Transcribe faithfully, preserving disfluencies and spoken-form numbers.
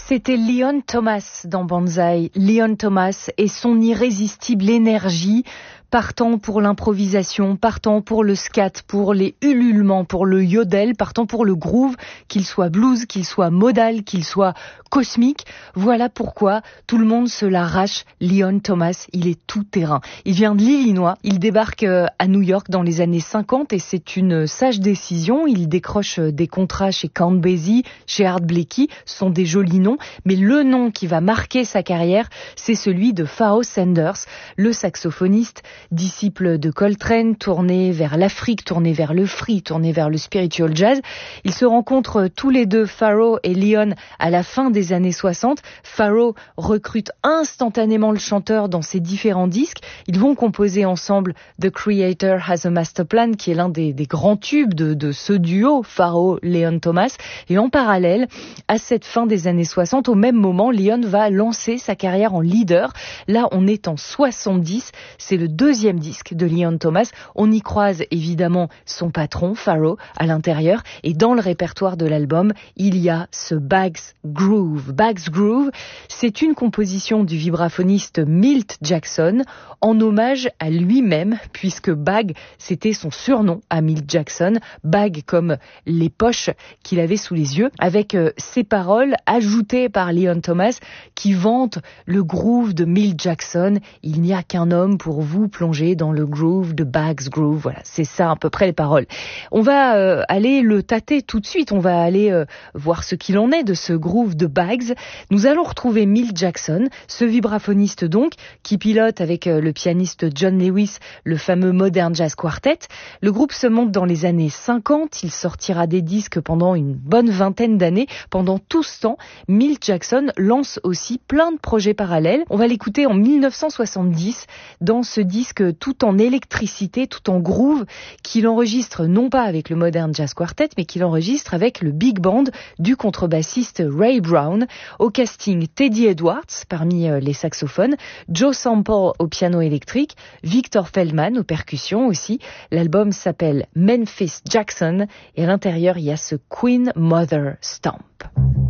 C'était Leon Thomas dans Banzai. Leon Thomas et son irrésistible énergie, partant pour l'improvisation, partant pour le scat, pour les ululements, pour le yodel, partant pour le groove, qu'il soit blues, qu'il soit modal, qu'il soit cosmique. Voilà pourquoi tout le monde se l'arrache. Leon Thomas, il est tout terrain. Il vient de l'Illinois, il débarque à New York dans les années cinquante et c'est une sage décision. Il décroche des contrats chez Count Basie, chez Art Blakey, ce sont des jolis noms, mais le nom qui va marquer sa carrière, c'est celui de Pharoah Sanders, le saxophoniste, disciple de Coltrane, tourné vers l'Afrique, tourné vers le free, tourné vers le spiritual jazz. Ils se rencontrent tous les deux, Pharoah et Leon, à la fin des années soixante. Pharoah recrute instantanément le chanteur dans ses différents disques. Ils vont composer ensemble The Creator Has a Master Plan, qui est l'un des, des grands tubes de, de ce duo, Pharoah-Leon Thomas. Et en parallèle, à cette fin des années soixante, au même moment, Leon va lancer sa carrière en leader. Là, on est en soixante-dix. C'est le deuxième disque de Leon Thomas. On y croise évidemment son patron, Pharoah, à l'intérieur. Et dans le répertoire de l'album, il y a ce Bags Groove. Bags Groove, c'est une composition du vibraphoniste Milt Jackson en hommage à lui-même, puisque Bag, c'était son surnom à Milt Jackson. Bag comme les poches qu'il avait sous les yeux, avec euh, ces paroles ajoutées par Leon Thomas qui vante le groove de Milt Jackson. Il n'y a qu'un homme pour vous plonger dans le groove de Bags Groove. Voilà, c'est ça à peu près les paroles. On va euh, aller le tâter tout de suite. On va aller euh, voir ce qu'il en est de ce groove de Bags. Nous allons retrouver Milt Jackson, ce vibraphoniste donc, qui pilote avec euh, le pianiste John Lewis le fameux Modern Jazz Quartet. Le groupe se monte dans les années cinquante. Il sortira des disques pendant une bonne vingtaine d'années. Pendant tout ce temps, Milt Jackson lance aussi plein de projets parallèles. On va l'écouter en mille neuf cent soixante-dix dans ce disque tout en électricité, tout en groove, qu'il enregistre non pas avec le Modern Jazz Quartet, mais qu'il enregistre avec le big band du contrebassiste Ray Brown. Au casting, Teddy Edwards parmi les saxophones, Joe Sample au piano électrique, Victor Feldman aux percussions aussi. L'album s'appelle Memphis Jackson et à l'intérieur, il y a ce Queen Mother Stomp.